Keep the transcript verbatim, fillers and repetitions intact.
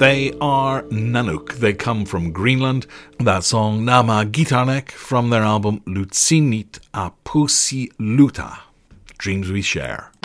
They are Nanook. They come from Greenland. That song, Nama Gitarnek, from their album Lutsinit a Pusi Luta, Dreams We Share.